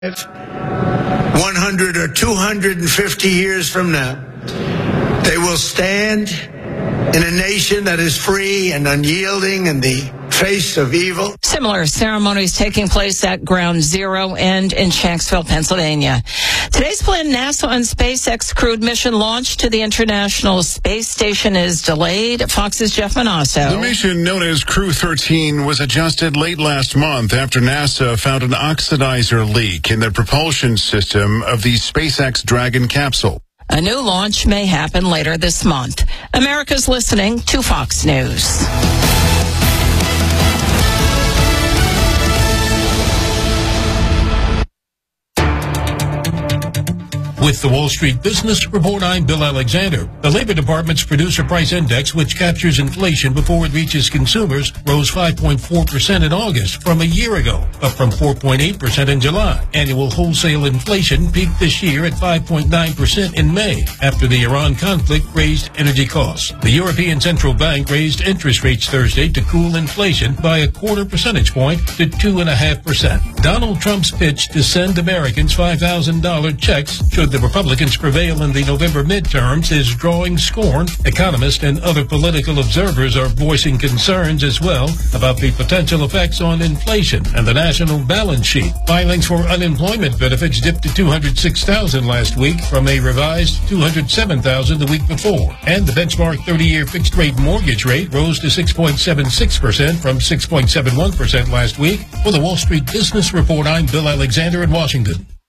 100 or 250 years from now, they will stand in a nation that is free and unyielding in the face of evil. Similar ceremonies taking place at Ground Zero and in Shanksville, Pennsylvania. Today's planned NASA and SpaceX crewed mission launch to the International Space Station is delayed. Fox's Jeff Manasso. The mission, known as Crew 13, was adjusted late last month after NASA found an oxidizer leak in the propulsion system of the SpaceX Dragon capsule. A new launch may happen later this month. America's listening to Fox News. With the Wall Street Business Report, I'm Bill Alexander. The Labor Department's Producer Price Index, which captures inflation before it reaches consumers, rose 5.4% in August from a year ago, up from 4.8% in July. Annual wholesale inflation peaked this year at 5.9% in May, after the Iran conflict raised energy costs. The European Central Bank raised interest rates Thursday to cool inflation by a quarter percentage point to 2.5%. Donald Trump's pitch to send Americans $5,000 checks should the Republicans prevail in the November midterms is drawing scorn. Economists and other political observers are voicing concerns as well about the potential effects on inflation and the national balance sheet. Filings for unemployment benefits dipped to 206,000 last week from a revised 207,000 the week before. And the benchmark 30-year fixed-rate mortgage rate rose to 6.76% from 6.71% last week. For the Wall Street Business Report, I'm Bill Alexander in Washington.